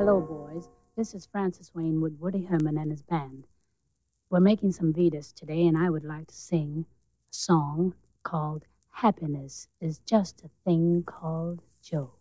Hello, boys. This is Francis Wayne with Woody Herman and his band. We're making some Vitas today, and I would like to sing a song called Happiness is Just a Thing Called Joe.